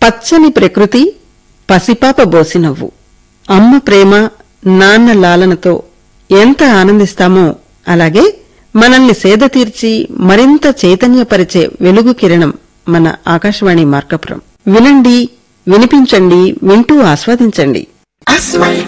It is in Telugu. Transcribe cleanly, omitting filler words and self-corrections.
పచ్చని ప్రకృతి, పసిపాప బోసినవ్వు. అమ్మ ప్రేమ, నాన్న లాలనతో ఎంత ఆనందిస్తామో అలాగే మనల్ని సేద తీర్చి మరింత చైతన్యపరిచే వెలుగు కిరణం మన ఆకాశవాణి మార్కాపురం. వినండి, వినిపించండి, వింటూ ఆస్వాదించండి.